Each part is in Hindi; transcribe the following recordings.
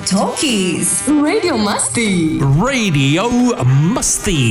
Talkies. Radio Masti. Radio Masti.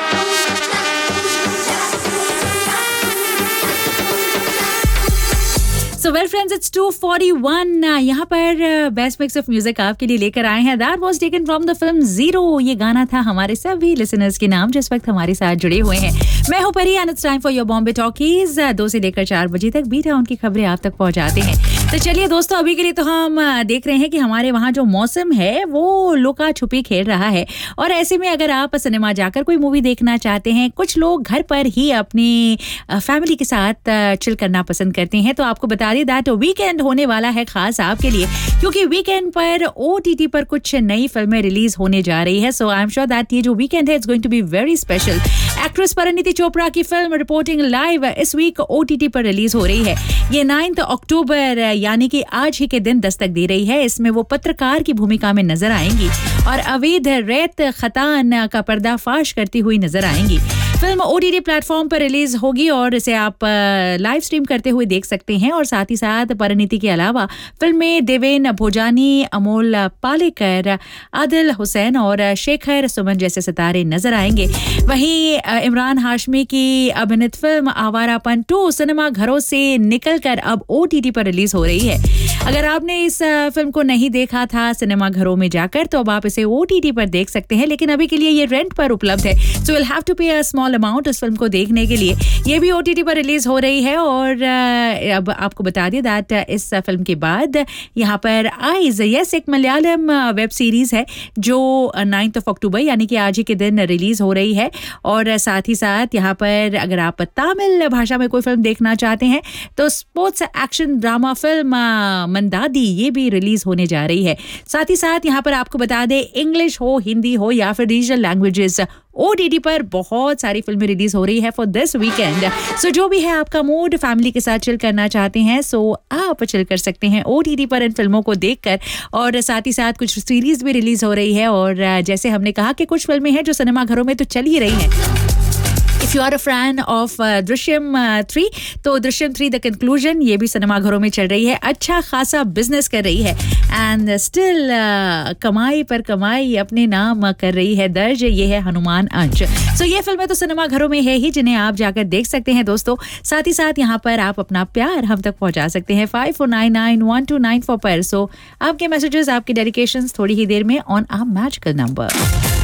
So well friends, it's 2:41. यहाँ पर बेस्ट मिक्स ऑफ म्यूजिक आपके लिए लेकर आए हैं. That was taken from the film Zero. ये गाना था हमारे सभी लिसनर्स के नाम जिस वक्त हमारे साथ जुड़े हुए हैं. मैं हूँ परी and it's time for your Bombay Talkies. 2 से लेकर 4 बजे तक बीटा उनकी खबरें आप तक पहुँचाते हैं. तो चलिए दोस्तों, अभी के लिए तो हम देख रहे हैं कि हमारे वहाँ जो मौसम है वो लुका छुपी खेल रहा है. और ऐसे में अगर आप सिनेमा जाकर कोई मूवी देखना चाहते हैं, कुछ लोग घर पर ही अपनी फैमिली के साथ चिल करना पसंद करते हैं, तो आपको बता दें दैट वीकेंड होने वाला है खास आपके लिए, क्योंकि वीकेंड पर OTT पर कुछ नई फिल्में रिलीज होने जा रही है. सो आई एम श्योर दैट ये जो वीकेंड है it's going to be very special. Actress Parineeti Chopra की फिल्म रिपोर्टिंग लाइव इस वीक OTT पर रिलीज हो रही है. ये 9 अक्टूबर यानी कि आज ही के दिन दस्तक दे रही है. इसमें वो पत्रकार की भूमिका में नजर आएंगी और अवैध रेत खतान का पर्दाफाश करती हुई नजर आएंगी. फिल्म OTT प्लेटफॉर्म पर रिलीज होगी और इसे आप लाइव स्ट्रीम करते हुए देख सकते हैं. और साथ ही साथ परिणीति के अलावा फिल्म में देवेन भोजानी, अमोल पालेकर, आदिल हुसैन और शेखर सुमन जैसे सितारे नजर आएंगे. वहीं इमरान हाशमी की अभिनीत फिल्म आवारापन 2 सिनेमा घरों से निकलकर अब OTT पर रिलीज हो रही है. अगर आपने इस फिल्म को नहीं देखा था सिनेमा घरों में जाकर, तो अब आप इसे OTT पर देख सकते हैं, लेकिन अभी के लिए ये रेंट पर उपलब्ध है. सो विल हैव टू पे अ स्मॉल अमाउंट इस फिल्म को देखने के लिए. ये भी OTT पर रिलीज हो रही है. और अब आपको बता दें दैट इस फिल्म के बाद यहाँ पर आइज एक मलयालम वेब सीरीज है जो 9 अक्टूबर यानी कि आज ही के दिन रिलीज हो रही है. और साथ ही साथ यहाँ पर अगर आप तमिल भाषा में कोई फिल्म देखना चाहते हैं तो स्पोर्ट्स एक्शन ड्रामा फिल्म मंदादी ये भी रिलीज होने जा रही है. साथ ही साथ यहाँ पर आपको बता दें इंग्लिश हो, हिंदी हो या फिर रीजनल लैंग्वेजेस, OTT पर बहुत सारी फिल्में रिलीज हो रही है फॉर दिस वीकेंड. सो जो भी है आपका मूड, फैमिली के साथ चिल करना चाहते हैं सो आप चिल कर सकते हैं OTT पर इन फिल्मों को देखकर. और साथ ही साथ कुछ सीरीज भी रिलीज हो रही है. और जैसे हमने कहा कि कुछ फिल्में हैं जो सिनेमा घरों में तो चल ही रही हैं. If you are a fan of Drishyam 3, तो दृश्यम 3 द कंक्लूजन ये भी सिनेमा घरों में चल रही है. अच्छा खासा बिजनेस कर रही है एंड स्टिल कमाई पर कमाई अपने नाम कर रही है दर्ज. ये है हनुमान अंश. सो ये फिल्में तो सिनेमा घरों में है ही जिन्हें आप जाकर देख सकते हैं दोस्तों. साथ ही साथ यहाँ पर आप अपना प्यार हम तक पहुँचा सकते हैं 54991294 पर. सो आपके मैसेजेस, आपके डेडिकेशंस थोड़ी ही देर में ऑन आवर मैजिकल नंबर.